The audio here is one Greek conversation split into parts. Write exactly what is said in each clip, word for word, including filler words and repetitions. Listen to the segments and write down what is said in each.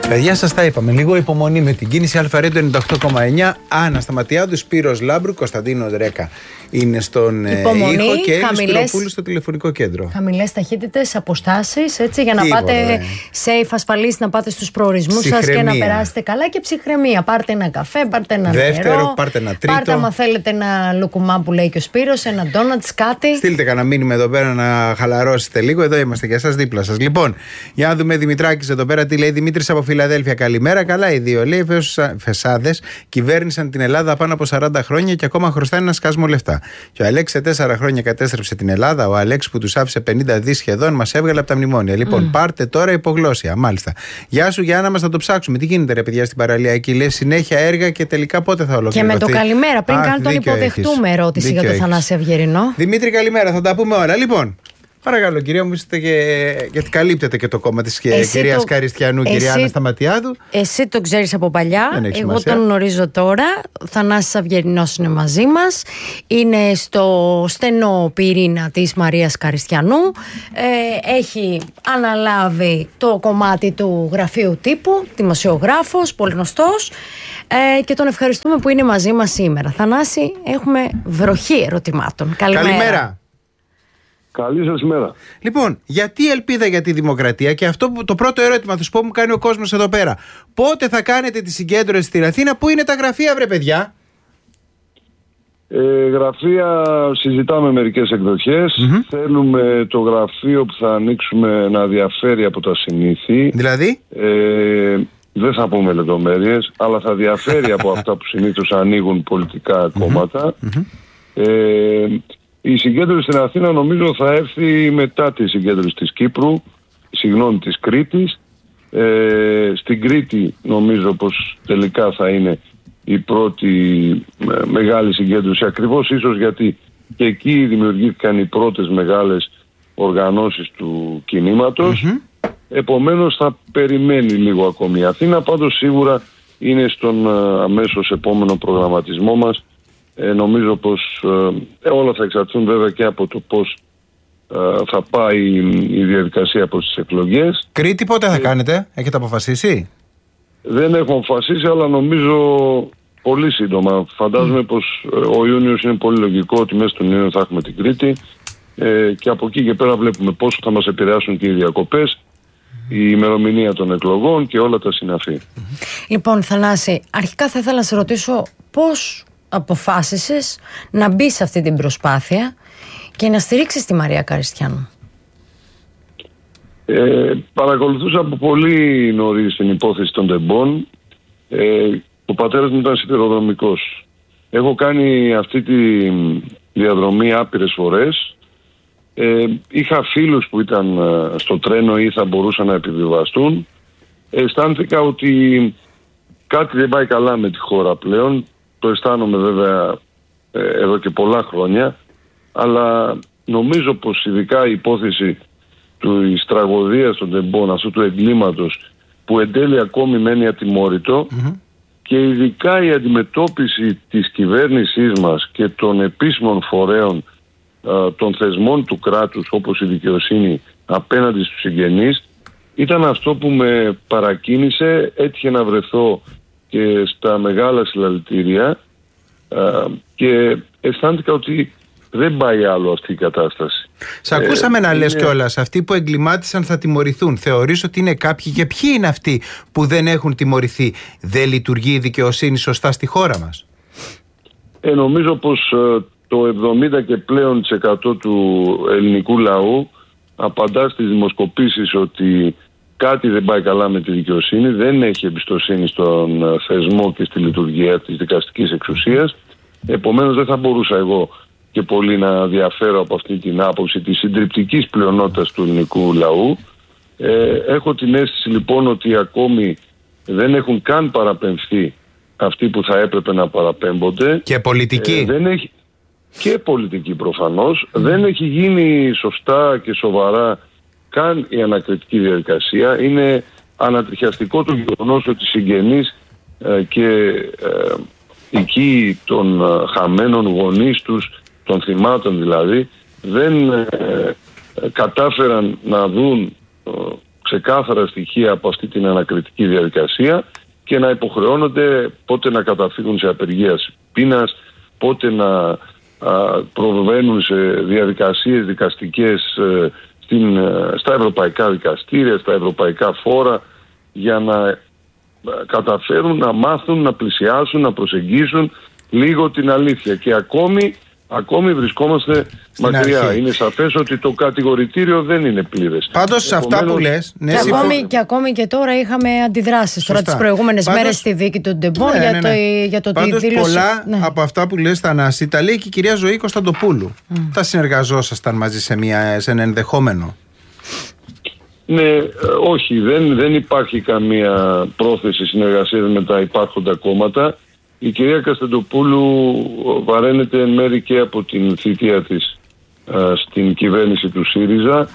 Παιδιά, σας τα είπαμε. Λίγο υπομονή με την κίνηση. Αλφαρέντο ενενήντα οκτώ κόμμα εννιά. Άννα Σταματιάδου, Σπύρος Λάμπρου, Κωνσταντίνος Ρέκα είναι στον υπομονή, ήχο και Έλλης Σπυροπούλου στο τηλεφωνικό κέντρο. Χαμηλές ταχύτητες, αποστάσεις, έτσι, για να Τίποτε. πάτε safe, ασφαλείς, να πάτε στους προορισμούς σας και να περάσετε καλά, και ψυχραιμία. Πάρτε ένα καφέ, πάρτε ένα δεύτερο, νερό, πάρτε ένα τρίτο. Πάρτε, άμα θέλετε, ένα λουκουμά που λέει και ο Σπύρος, ένα ντόνατς, κάτι. Στείλτε κανένα μήνυμα εδώ πέρα να χαλαρώσετε λίγο. Εδώ είμαστε για σας, δίπλα σας. Λοιπόν, για να δούμε Δημητράκης εδώ πέρα τι λέει. Δημήτρης από Φιλαδέλφια. Καλημέρα. Καλά, οι δύο λέει φεσάδες κυβέρνησαν την Ελλάδα πάνω από σαράντα χρόνια και ακόμα χρωστάνε ένα σκάσμο λεφτά. Και ο Αλέξης σε τέσσερα χρόνια κατέστρεψε την Ελλάδα. Ο Αλέξης που τους άφησε πενήντα δις σχεδόν μας έβγαλε από τα μνημόνια. Λοιπόν, mm. πάρτε τώρα υπογλώσσια. Μάλιστα. Γεια σου, Γιάννα, μας θα το ψάξουμε. Τι γίνεται, ρε παιδιά, στην παραλία εκεί? Λέει συνέχεια έργα και τελικά πότε θα ολοκληρωθεί? Και με το καλημέρα, πριν καν τον υποδεχτούμε, έχεις. ερώτηση δίκιο για το Θανάση Αυγερινό. Δημήτρη, καλημέρα, θα τα πούμε όλα. Λοιπόν. Παρακαλώ, κυρία μου, είστε και... γιατί καλύπτετε και το κόμμα της κυρίας το... Καριστιανού, εσύ... κυρία Άννα Σταματιάδου. Εσύ το ξέρεις από παλιά. Εγώ σημασία. τον γνωρίζω τώρα. Ο Θανάσης Αυγερινός είναι μαζί μας. Είναι στο στενό πυρήνα της Μαρίας Καριστιανού. Ε, έχει αναλάβει το κομμάτι του γραφείου τύπου, δημοσιογράφος, πολύ γνωστός. Ε, και τον ευχαριστούμε που είναι μαζί μας σήμερα. Θανάση, έχουμε βροχή ερωτημάτων. Καλημέρα. Καλημέρα. Καλή σας ημέρα. Λοιπόν, γιατί ελπίδα για τη δημοκρατία? Και αυτό που, το πρώτο ερώτημα θα σου πω, μου κάνει ο κόσμος εδώ πέρα. Πότε θα κάνετε τη συγκέντρωση στην Αθήνα? Πού είναι τα γραφεία, βρε παιδιά? Ε, γραφεία συζητάμε μερικές εκδοχές. Mm-hmm. Θέλουμε το γραφείο που θα ανοίξουμε να διαφέρει από τα συνήθη. Δηλαδή? Ε, δεν θα πούμε λεπτομέρειες, αλλά θα διαφέρει από αυτά που συνήθως ανοίγουν πολιτικά κόμματα. Mm-hmm. Ε, Η συγκέντρωση στην Αθήνα νομίζω θα έρθει μετά τη συγκέντρωση της Κύπρου, συγγνώμη της Κρήτης. Ε, στην Κρήτη νομίζω πως τελικά θα είναι η πρώτη μεγάλη συγκέντρωση, ακριβώς ίσως γιατί και εκεί δημιουργήθηκαν οι πρώτες μεγάλες οργανώσεις του κινήματος. Mm-hmm. Επομένως θα περιμένει λίγο ακόμη η Αθήνα, πάντως σίγουρα είναι στον αμέσως επόμενο προγραμματισμό μας. Ε, νομίζω πως ε, όλα θα εξαρτούν βέβαια και από το πως ε, θα πάει η διαδικασία προς τις εκλογές. Κρήτη πότε θα ε, κάνετε? Έχετε αποφασίσει? Δεν έχουμε αποφασίσει, αλλά νομίζω πολύ σύντομα. Φαντάζομαι mm. πως ε, ο Ιούνιος είναι πολύ λογικό ότι μέσα στον Ιούνιο θα έχουμε την Κρήτη, ε, και από εκεί και πέρα βλέπουμε πόσο θα μας επηρεάσουν και οι διακοπές, η ημερομηνία των εκλογών και όλα τα συναφή. Λοιπόν, Θανάση, αρχικά θα ήθελα να σε ρωτήσω πώς αποφάσισες να μπεις σε αυτή την προσπάθεια και να στηρίξεις τη Μαρία Καριστιανού? Ε, παρακολουθούσα από πολύ νωρίς την υπόθεση των τεμπών. Ε, ο πατέρας μου ήταν σιδηροδρομικός. Έχω κάνει αυτή τη διαδρομή άπειρες φορές. Ε, είχα φίλους που ήταν στο τρένο ή θα μπορούσαν να επιβιβαστούν. Αισθάνθηκα ότι κάτι δεν πάει καλά με τη χώρα πλέον. Το αισθάνομαι βέβαια ε, εδώ και πολλά χρόνια, αλλά νομίζω πως ειδικά η υπόθεση της τραγωδίας των τεμπών, αυτού του εγκλήματος που εν τέλει ακόμη μένει ατιμόρυτο, mm-hmm. και ειδικά η αντιμετώπιση της κυβέρνησής μας και των επίσημων φορέων ε, των θεσμών του κράτους όπως η δικαιοσύνη απέναντι στους συγγενείς ήταν αυτό που με παρακίνησε. Έτυχε να βρεθώ και στα μεγάλα συλλαλητήρια uh, και αισθάνθηκα ότι δεν πάει άλλο αυτή η κατάσταση. Σ' ακούσαμε ε, να είναι... λες κιόλας, αυτοί που εγκλημάτισαν θα τιμωρηθούν. Θεωρείς ότι είναι κάποιοι, και ποιοι είναι αυτοί που δεν έχουν τιμωρηθεί? Δεν λειτουργεί η δικαιοσύνη σωστά στη χώρα μας? Ε, νομίζω πως uh, το εβδομήντα και πλέον τοις εκατό του ελληνικού λαού απαντά στις δημοσκοπήσεις ότι κάτι δεν πάει καλά με τη δικαιοσύνη, δεν έχει εμπιστοσύνη στον θεσμό και στη λειτουργία της δικαστικής εξουσίας. Επομένως δεν θα μπορούσα εγώ και πολύ να διαφέρω από αυτή την άποψη της συντριπτικής πλειονότητας του ελληνικού λαού. Ε, έχω την αίσθηση λοιπόν ότι ακόμη δεν έχουν καν παραπεμφθεί αυτοί που θα έπρεπε να παραπέμπονται. Και πολιτικοί. Ε, δεν έχει... Και πολιτικοί προφανώς. Mm. Δεν έχει γίνει σωστά και σοβαρά καν η ανακριτική διαδικασία. Είναι ανατριχιαστικό το γεγονός ότι συγγενείς ε, και ε, οικοί των ε, χαμένων γονείς τους, των θυμάτων δηλαδή, δεν ε, ε, κατάφεραν να δουν ε, ξεκάθαρα στοιχεία από αυτή την ανακριτική διαδικασία και να υποχρεώνονται πότε να καταφύγουν σε απεργία πείνας, πότε να α, προβαίνουν σε διαδικασίες δικαστικές ε, στην, στα ευρωπαϊκά δικαστήρια, στα ευρωπαϊκά φόρα, για να καταφέρουν να μάθουν, να πλησιάσουν, να προσεγγίσουν λίγο την αλήθεια. Και ακόμη, ακόμη βρισκόμαστε στην μακριά. Αρχή. Είναι σαφές ότι το κατηγορητήριο δεν είναι πλήρες. Πάντως σε αυτά που λες... Ναι, και, συμφω... ακόμη, και ακόμη και τώρα είχαμε αντιδράσεις. Τώρα τις προηγούμενες Πάντως... μέρες στη δίκη του Ντεμπόν ναι, για, ναι, ναι. Το, για το ότι δήλωσε... πολλά ναι. από αυτά που λες Θανάση τα λέει και η κυρία Ζωή Κωνσταντοπούλου. Mm. Θα συνεργαζόσασταν μαζί σε, μια, σε ένα ενδεχόμενο? Ναι, όχι, δεν, δεν υπάρχει καμία πρόθεση συνεργασίας με τα υπάρχοντα κόμματα. Η κυρία Κωνσταντοπούλου βαραίνεται εν μέρει και από την θητεία της α, στην κυβέρνηση του ΣΥΡΙΖΑ.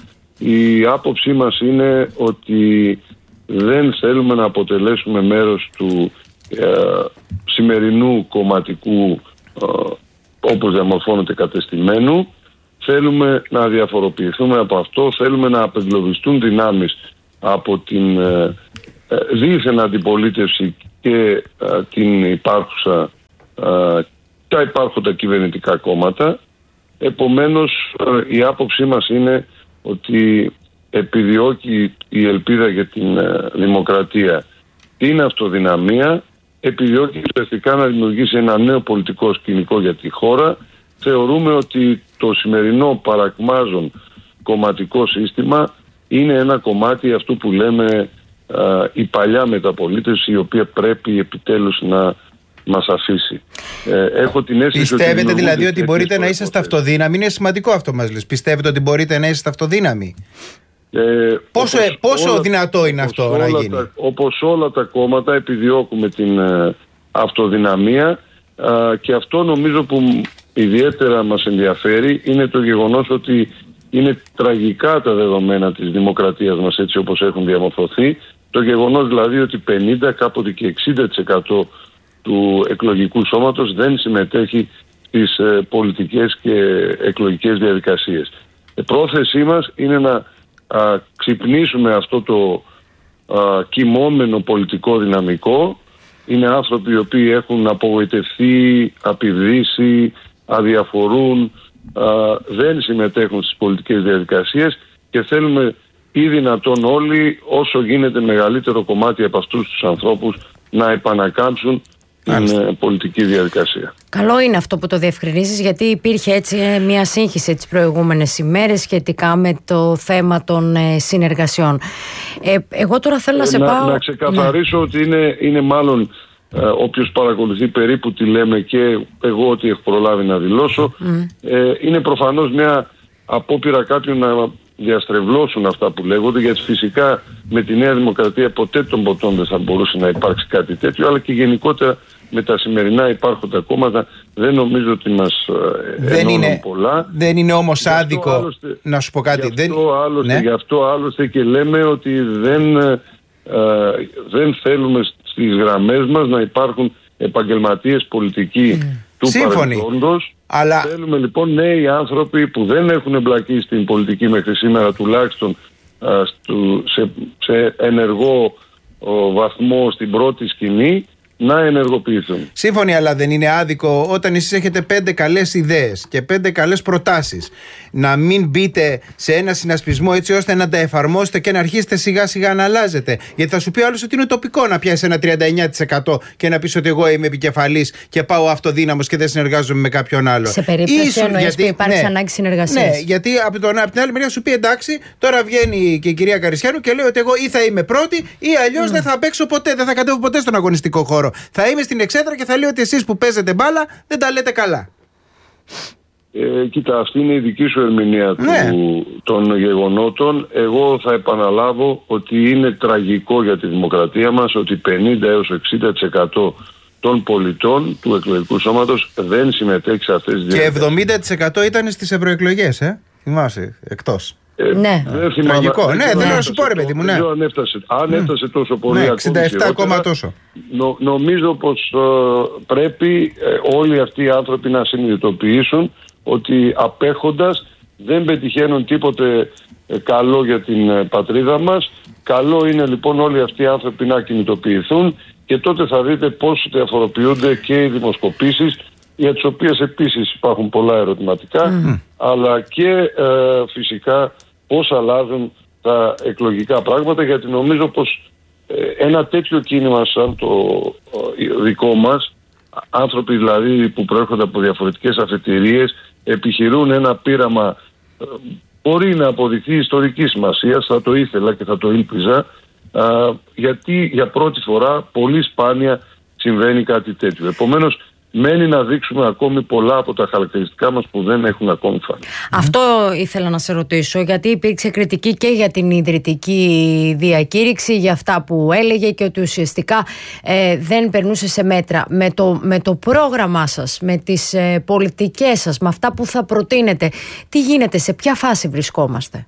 Η άποψή μας είναι ότι δεν θέλουμε να αποτελέσουμε μέρος του α, σημερινού κομματικού α, όπως διαμορφώνεται κατεστημένου. Θέλουμε να διαφοροποιηθούμε από αυτό, θέλουμε να απεγκλωβιστούν δυνάμεις από την ε, ε, δίθεν αντιπολίτευση και ε, την υπάρχουσα, ε, τα υπάρχοντα κυβερνητικά κόμματα. Επομένως ε, η άποψή μας είναι ότι επιδιώκει η ελπίδα για την ε, δημοκρατία την αυτοδυναμία, επιδιώκει ουσιαστικά να δημιουργήσει ένα νέο πολιτικό σκηνικό για τη χώρα. Θεωρούμε ότι το σημερινό παρακμάζον κομματικό σύστημα είναι ένα κομμάτι αυτού που λέμε α, η παλιά μεταπολίτευση, η οποία πρέπει επιτέλους να μας αφήσει. Ε, έχω την αίσθηση Πιστεύετε ότι δηλαδή ότι μπορείτε να είσαστε αυτοδύναμοι? Είναι σημαντικό αυτό μας λες. Πιστεύετε ότι μπορείτε να είσαστε αυτοδύναμοι? Ε, πόσο όπως, πόσο όλα, δυνατό είναι αυτό να γίνει? Τα, όπως όλα τα κόμματα επιδιώκουμε την ε, αυτοδυναμία ε, και αυτό νομίζω που ιδιαίτερα μας ενδιαφέρει είναι το γεγονός ότι είναι τραγικά τα δεδομένα της δημοκρατίας μας έτσι όπως έχουν διαμορφωθεί. Το γεγονός δηλαδή ότι πενήντα κάποτε και εξήντα τοις εκατό του εκλογικού σώματος δεν συμμετέχει στις ε, πολιτικές και εκλογικές διαδικασίες. Η πρόθεσή μας είναι να α, ξυπνήσουμε αυτό το α, κοιμόμενο πολιτικό δυναμικό. Είναι άνθρωποι οι οποίοι έχουν απογοητευτεί, απειδήσει, αδιαφορούν, α, δεν συμμετέχουν στις πολιτικές διαδικασίες και θέλουμε ή δυνατόν όλοι όσο γίνεται μεγαλύτερο κομμάτι από αυτούς τους ανθρώπους να επανακάμψουν την πολιτική διαδικασία. Καλό είναι αυτό που το διευκρινίζεις, γιατί υπήρχε έτσι μια σύγχυση τις προηγούμενες ημέρες σχετικά με το θέμα των ε, συνεργασιών. Ε, εγώ τώρα θέλω να σε να, πάω... Να ξεκαθαρίσω ναι. ότι είναι, είναι μάλλον ε, όποιος παρακολουθεί περίπου τι λέμε και εγώ ότι έχω προλάβει να δηλώσω mm. ε, είναι προφανώς μια απόπειρα κάποιων να διαστρεβλώσουν αυτά που λέγονται, γιατί φυσικά με τη Νέα Δημοκρατία ποτέ των ποτών δεν θα μπορούσε να υπάρξει κάτι τέτοιο, αλλά και γενικότερα με τα σημερινά υπάρχοντα κόμματα δεν νομίζω ότι μας δεν ενώνουν είναι, πολλά. Δεν είναι όμως άδικο άλλωστε, να σου πω κάτι. Γι' αυτό, δεν... άλλωστε, ναι. γι' αυτό άλλωστε και λέμε ότι δεν, ε, δεν θέλουμε στις γραμμές μας να υπάρχουν επαγγελματίες πολιτικοί mm. του παρελθόντος. Αλλά... Θέλουμε λοιπόν νέοι άνθρωποι που δεν έχουν εμπλακεί στην πολιτική μέχρι σήμερα, τουλάχιστον α, στου, σε, σε ενεργό ο, βαθμό στην πρώτη σκηνή, να ενεργοποιηθούν. Σύμφωνοι, αλλά δεν είναι άδικο όταν εσείς έχετε πέντε καλές ιδέες και πέντε καλές προτάσεις να μην μπείτε σε ένα συνασπισμό έτσι ώστε να τα εφαρμόσετε και να αρχίσετε σιγά σιγά να αλλάζετε? Γιατί θα σου πει άλλος ότι είναι τοπικό να πιάσει ένα τριάντα εννιά τοις εκατό και να πεις ότι εγώ είμαι επικεφαλής και πάω αυτοδύναμος και δεν συνεργάζομαι με κάποιον άλλο. Σε περίπτωση Ίσως, εννοείς γιατί, που υπάρχει ναι, ανάγκη συνεργασίας. Ναι, γιατί από, τον, από την άλλη μεριά σου πει εντάξει, τώρα βγαίνει και η κυρία Καριστιάνου και λέει ότι εγώ ή θα είμαι πρώτη ή αλλιώς mm. δεν θα παίξω ποτέ, δεν θα κατέβω ποτέ στον αγωνιστικό χώρο. Θα είμαι στην εξέδρα και θα λέω ότι εσείς που παίζετε μπάλα δεν τα λέτε καλά. Ε, κοίτα, αυτή είναι η δική σου ερμηνεία ναι. του, των γεγονότων. Εγώ θα επαναλάβω ότι είναι τραγικό για τη δημοκρατία μας ότι πενήντα έως εξήντα τοις εκατό των πολιτών του εκλογικού σώματος δεν συμμετέχει σε αυτές τις διαδικασίες. Και εβδομήντα τοις εκατό ήταν στις ευρωεκλογές, ε? Θυμάσαι, εκτός. Ε, ναι. Δεν θυμάμαι, τραγικό, δεν ναι, δεν θέλω να σου πω ρε παιδί μου, ναι. Αν έφτασε, αν έφτασε τόσο πολύ, ναι, εξήντα επτά ακόμα τόσο. Νο, νομίζω πως uh, πρέπει uh, όλοι αυτοί οι άνθρωποι να συνειδητοποιήσουν ότι απέχοντας δεν πετυχαίνουν τίποτε καλό για την πατρίδα μας. Καλό είναι λοιπόν όλοι αυτοί οι άνθρωποι να κινητοποιηθούν και τότε θα δείτε πώς διαφοροποιούνται και οι δημοσκοπήσεις, για τις οποίες επίσης υπάρχουν πολλά ερωτηματικά, mm. αλλά και ε, φυσικά πώς αλλάζουν τα εκλογικά πράγματα, γιατί νομίζω πως ε, ένα τέτοιο κίνημα σαν το ε, δικό μας, άνθρωποι δηλαδή που προέρχονται από διαφορετικές αφετηρίες, επιχειρούν ένα πείραμα, ε, μπορεί να αποδειχθεί ιστορικής σημασίας, θα το ήθελα και θα το ήλπιζα, ε, γιατί για πρώτη φορά πολύ σπάνια συμβαίνει κάτι τέτοιο. Επομένως, μένει να δείξουμε ακόμη πολλά από τα χαρακτηριστικά μας που δεν έχουν ακόμη φανεί. Αυτό ήθελα να σε ρωτήσω, γιατί υπήρξε κριτική και για την ιδρυτική διακήρυξη, για αυτά που έλεγε και ότι ουσιαστικά ε, δεν περνούσε σε μέτρα. Με το, με το πρόγραμμά σας, με τις ε, πολιτικές σας, με αυτά που θα προτείνετε, τι γίνεται, σε ποια φάση βρισκόμαστε?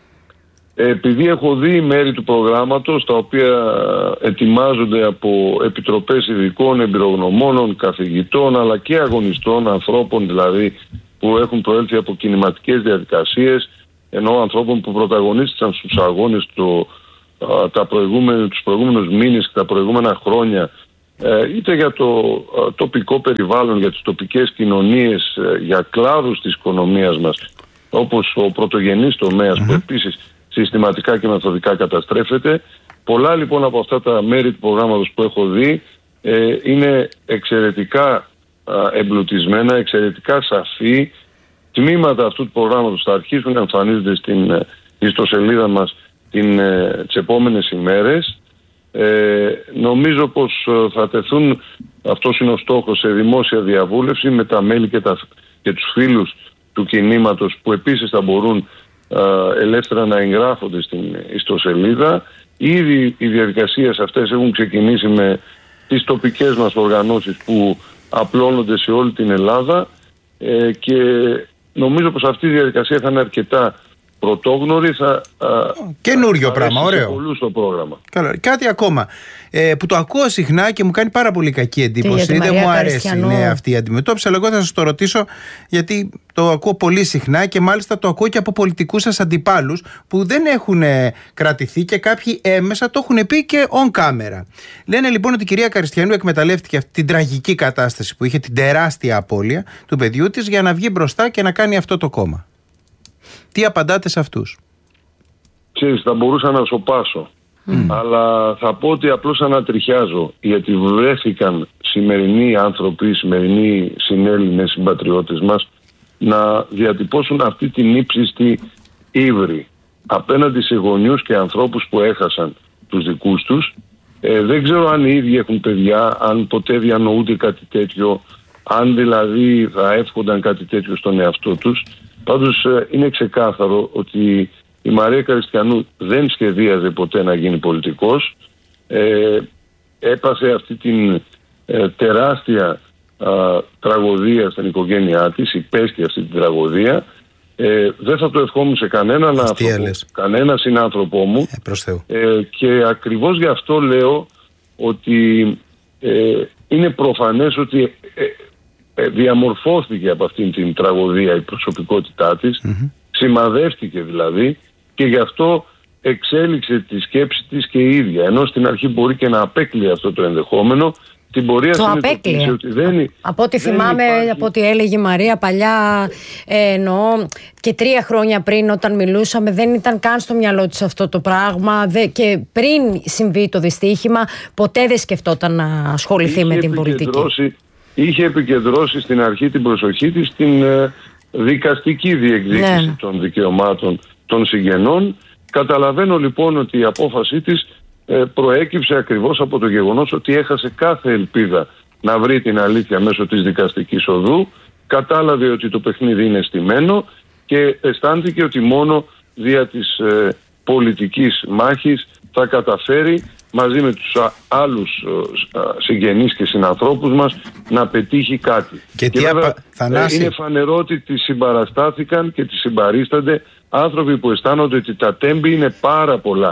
Επειδή έχω δει μέρη του προγράμματος τα οποία ετοιμάζονται από επιτροπές ειδικών, εμπειρογνωμόνων, καθηγητών αλλά και αγωνιστών, ανθρώπων δηλαδή που έχουν προέλθει από κινηματικές διαδικασίες, ενώ ανθρώπων που πρωταγωνίστησαν στους αγώνες το, τα προηγούμενους, τους προηγούμενους μήνες και τα προηγούμενα χρόνια, είτε για το τοπικό περιβάλλον, για τις τοπικές κοινωνίες, για κλάδους της οικονομίας μας, όπως ο πρωτογενής τομέας mm-hmm. που επίσης συστηματικά και μεθοδικά καταστρέφεται. Πολλά λοιπόν από αυτά τα μέρη του προγράμματος που έχω δει ε, είναι εξαιρετικά α, εμπλουτισμένα, εξαιρετικά σαφή. Τμήματα αυτού του προγράμματος θα αρχίσουν να εμφανίζονται στην ε, ιστοσελίδα μας την, ε, τις επόμενες ημέρες. Ε, νομίζω πως ε, θα τεθούν, αυτός είναι ο στόχος, σε δημόσια διαβούλευση με τα μέλη και, τα, και τους φίλους του κινήματος που επίσης θα μπορούν ελεύθερα να εγγράφονται στην ιστοσελίδα. Ήδη οι διαδικασίες αυτές έχουν ξεκινήσει με τις τοπικές μας οργανώσεις που απλώνονται σε όλη την Ελλάδα ε, και νομίζω πως αυτή η διαδικασία θα είναι αρκετά πρωτόγνωρη, θα καινούριο πράγμα, ωραίο. Πολλού στο πρόγραμμα. Καλό. Κάτι ακόμα ε, που το ακούω συχνά και μου κάνει πάρα πολύ κακή εντύπωση. Δεν μου αρέσει ναι, αυτή η αντιμετώπιση, αλλά εγώ θα σας το ρωτήσω γιατί το ακούω πολύ συχνά και μάλιστα το ακούω και από πολιτικούς σας αντιπάλους που δεν έχουν ε, κρατηθεί και κάποιοι έμεσα το έχουν πει και on camera. Λένε λοιπόν ότι η κυρία Καριστιανού εκμεταλλεύτηκε αυτή την τραγική κατάσταση που είχε, την τεράστια απώλεια του παιδιού της, για να βγει μπροστά και να κάνει αυτό το κόμμα. Τι απαντάτε σε αυτούς? Ξέρεις, θα μπορούσα να σοπάσω, mm. αλλά θα πω ότι απλώς ανατριχιάζω, γιατί βρέθηκαν σημερινοί άνθρωποι, σημερινοί συνέλληνες συμπατριώτες μας να διατυπώσουν αυτή την ύψιστη ύβρη απέναντι σε γονιούς και ανθρώπους που έχασαν τους δικούς τους. Ε, δεν ξέρω αν οι ίδιοι έχουν παιδιά, αν ποτέ διανοούνται κάτι τέτοιο, αν δηλαδή θα εύχονταν κάτι τέτοιο στον εαυτό τους. Πάντως είναι ξεκάθαρο ότι η Μαρία Καριστιανού δεν σχεδίαζε ποτέ να γίνει πολιτικός. Ε, έπασε αυτή την ε, τεράστια α, τραγωδία στην οικογένειά της, υπέστη αυτή την τραγωδία. Ε, δεν θα το ευχόμουν σε κανέναν άνθρωπο, κανένα συνάνθρωπό μου. Ε, ε, και ακριβώς γι' αυτό λέω ότι ε, είναι προφανές ότι ε, ε, διαμορφώθηκε από αυτήν την τραγωδία η προσωπικότητά της, mm-hmm. σημαδεύτηκε δηλαδή, και γι' αυτό εξέλιξε τη σκέψη της και η ίδια. Ενώ στην αρχή μπορεί και να απέκλειε αυτό το ενδεχόμενο, την πορεία συνειδητοποίησε ότι δεν. Από ό,τι θυμάμαι, υπάρχει... από ό,τι έλεγε η Μαρία παλιά, ε, εννοώ και τρία χρόνια πριν όταν μιλούσαμε, δεν ήταν καν στο μυαλό της αυτό το πράγμα. Δε, και πριν συμβεί το δυστύχημα, ποτέ δεν σκεφτόταν να ασχοληθεί είχε με την πολιτική. Είχε επικεντρώσει στην αρχή την προσοχή της στην ε, δικαστική διεκδίκηση ναι. των δικαιωμάτων των συγγενών. Καταλαβαίνω λοιπόν ότι η απόφασή της ε, προέκυψε ακριβώς από το γεγονός ότι έχασε κάθε ελπίδα να βρει την αλήθεια μέσω της δικαστικής οδού. Κατάλαβε ότι το παιχνίδι είναι στημένο και αισθάνθηκε ότι μόνο δια της ε, πολιτικής μάχης θα καταφέρει μαζί με τους α, άλλους α, συγγενείς και συνανθρώπους μας να πετύχει κάτι. Και, και βέβαια, απα... είναι φανερό ότι τις συμπαραστάθηκαν και τις συμπαρίστανται άνθρωποι που αισθάνονται ότι τα τέμπη είναι πάρα πολλά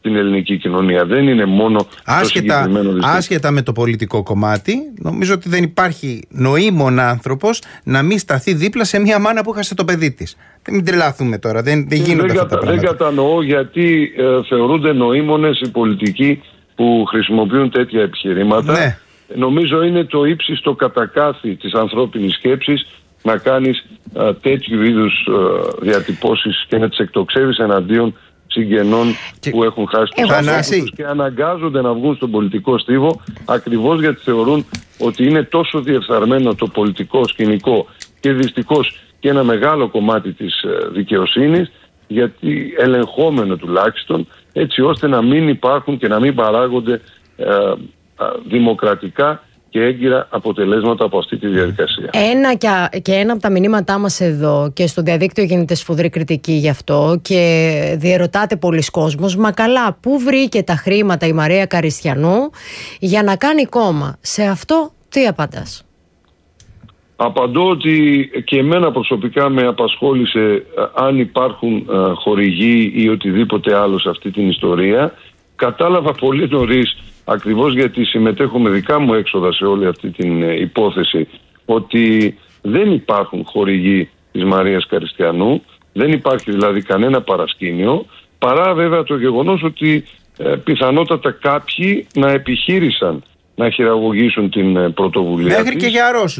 την ελληνική κοινωνία. Δεν είναι μόνο άσχετα, το συγκεκριμένο δυστύχημα. Άσχετα με το πολιτικό κομμάτι, νομίζω ότι δεν υπάρχει νοήμων άνθρωπος να μην σταθεί δίπλα σε μια μάνα που χάσε το παιδί της. Δεν μην τρελαθούμε τώρα, δεν, δεν γίνονται δεν αυτά κατα, τα πράγματα. Δεν κατανοώ γιατί ε, θεωρούνται νοήμονες οι πολιτικοί που χρησιμοποιούν τέτοια επιχειρήματα. Ναι. Νομίζω είναι το ύψιστο κατακάθι της ανθρώπινης σκέψης να κάνεις α, τέτοιου είδους α, διατυπώσεις και να τις εκτοξεύεις εναντίον συγγενών και... που έχουν χάσει τους ανθρώπους τους και αναγκάζονται να βγουν στον πολιτικό στίβο ακριβώς γιατί θεωρούν ότι είναι τόσο διεφθαρμένο το πολιτικό σκηνικό και δυστυχώς και ένα μεγάλο κομμάτι της δικαιοσύνης, γιατί ελεγχόμενο τουλάχιστον, έτσι ώστε να μην υπάρχουν και να μην παράγονται ε, δημοκρατικά και έγκυρα αποτελέσματα από αυτή τη διαδικασία. Ένα και, και ένα από τα μηνύματά μας εδώ και στο διαδίκτυο γίνεται σφοδρή κριτική γι' αυτό και διερωτάται πολλοί κόσμος, μα καλά, πού βρήκε τα χρήματα η Μαρία Καριστιανού για να κάνει κόμμα? Σε αυτό τι απαντάς? Απαντώ ότι και εμένα προσωπικά με απασχόλησε αν υπάρχουν χορηγοί ή οτιδήποτε άλλο σε αυτή την ιστορία. Κατάλαβα πολύ νωρίς, ακριβώς γιατί συμμετέχω με δικά μου έξοδα σε όλη αυτή την υπόθεση, ότι δεν υπάρχουν χορηγοί της Μαρίας Καριστιανού, δεν υπάρχει δηλαδή κανένα παρασκήνιο, παρά βέβαια το γεγονός ότι ε, πιθανότατα κάποιοι να επιχείρησαν να χειραγωγήσουν την πρωτοβουλία μέχρι της. Και για Ρώσους.